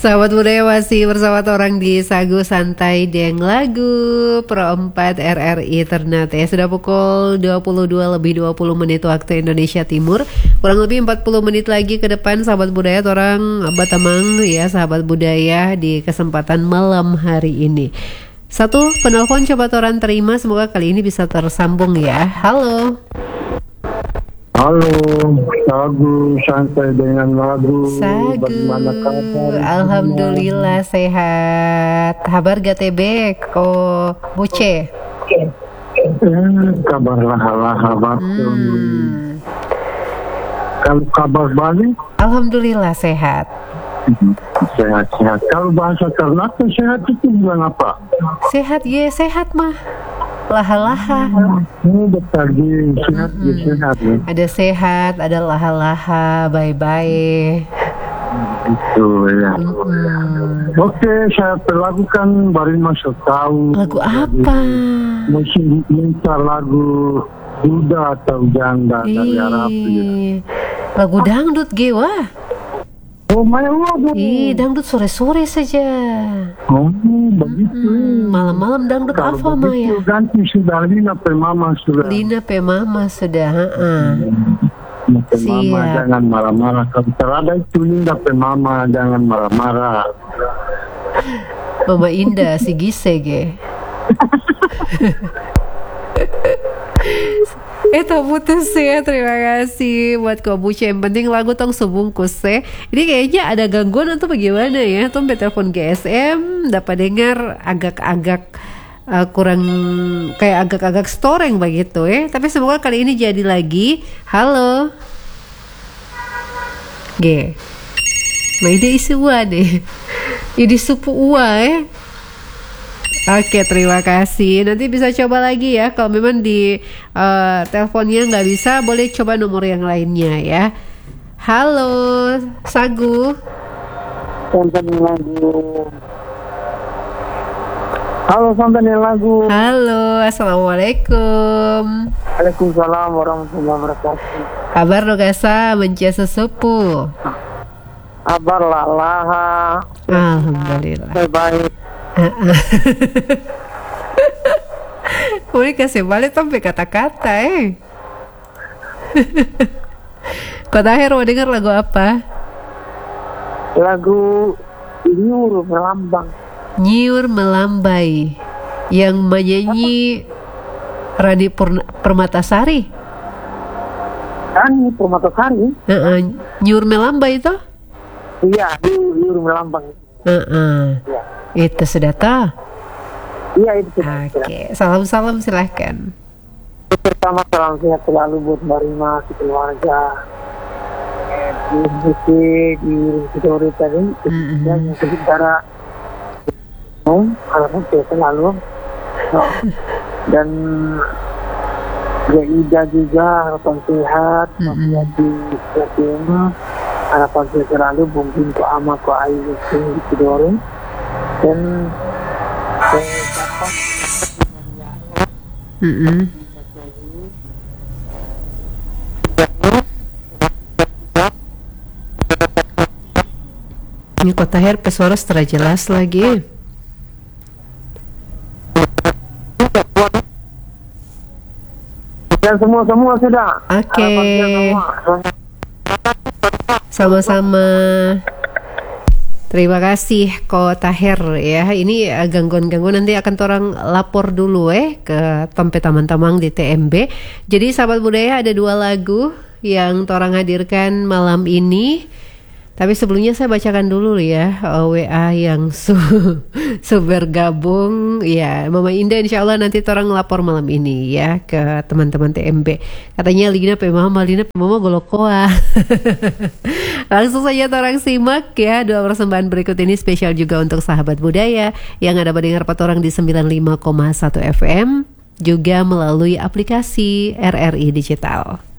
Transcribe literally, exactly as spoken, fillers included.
Sahabat budaya masih bersama orang di Sagu Santai Deng Lagu Pro empat R R I Ternate. Sudah pukul dua puluh dua lebih dua puluh menit waktu Indonesia Timur. Kurang lebih empat puluh menit lagi ke depan sahabat budaya orang Batamang ya, sahabat budaya di kesempatan malam hari ini. Satu penelpon coba toran terima, semoga kali ini bisa tersambung ya. Halo. Halo, Sagu Santai dengan Lagu. Sagu, bagaimana kabar? Alhamdulillah sehat. Kabar G T B ko Buce? Eh, kabar laha-laha waktu. Hmm. Kalau kabar Bali? Alhamdulillah sehat. Sehat-sehat. Kalau bahasa Ternate sehat itu bilang apa? Sehat ya, sehat mah. Laha-laha. Ini udah pagi, sehat ya, sehat ya. Ada sehat, ada laha-laha, bye-bye. Itu ya. Mm-hmm. Oke, saya perlakukan baru masuk tahu. Lagu apa? Mungkin minta lagu duda atau janda dari Arab ya. Lagu dangdut ge wah. Oh, main lagu. Ih, dangdut sore-sore saja. Oh, begitu. Hmm, malam-malam dangdut kalau apa Maya? Kalau ganti sudah Lina pe mama sudah. Lina pe mama sudah, heeh. Lina pe mama jangan marah-marah. Kalau terada itu Lina pe mama jangan marah-marah. Mama Indah si Gisege. Eh tak putus ya, terima kasih buat Kobuce. Yang penting lagu tong sebungkus ya. Ini kayaknya ada gangguan atau bagaimana ya? Tong telepon G S M dapat dengar agak-agak uh, kurang kayak agak-agak storeng begitu ya. Tapi semoga kali ini jadi lagi. Halo G Maida isi ua deh. Jadi supu ua ya. Oke, terima kasih. Nanti bisa coba lagi ya. Kalau memang di uh, teleponnya nggak bisa, boleh coba nomor yang lainnya ya. Halo, Sagu. Sampai lagu. Halo, sampai lagu. Halo, assalamualaikum. Waalaikumsalam warahmatullahi wabarakatuh. Kabar Nogasa mencia sesepuh. Kabar laha. Alhamdulillah. Baik-baik. Boleh kasih balik sampai kata-kata eh. Kau Tahir mau dengar lagu apa? Lagu Nyiur Melambang. Nyiur Melambai. Yang menyanyi Rani Purna- Permatasari. Rani Permatasari? Uh-uh. Nyiur Melambai itu? Iya, Nyiur Melambang. Uh-uh. Iya. Itu sudah tahu? Iya, itu sudah. Oke, salam-salam silahkan. Pertama salam sehat selalu buat Mbak Rima, keluarga. Di di di Sidori tadi, yang sementara om, harapan sehat selalu. Dan Jaida juga harapan sehat, masih di Jatim, harapan sehat selalu. Mungkin ke Ama, ke Ayu, di Sidori. Dan siapa? Mm-mm. Ini Kota Her pesuara secara jelas lagi. Dan semua-semua sudah. Oke. Okay. Sama-sama. Terima kasih Ko Tahir ya. Ini uh, gangguan-gangguan nanti akan orang lapor dulu eh ke tempat teman-teman di T M B. Jadi sahabat budaya ada dua lagu yang orang hadirkan malam ini. Tapi sebelumnya saya bacakan dulu ya uh, W A yang su, su bergabung ya. Mama Indah insya Allah nanti orang lapor malam ini ya ke teman-teman T M B. Katanya Lina pe mama, Lina pe mama golokoa. Langsung saja orang simak ya dua persembahan berikut ini spesial juga untuk sahabat budaya yang ada mendengar patorang di sembilan puluh lima koma satu F M juga melalui aplikasi R R I Digital.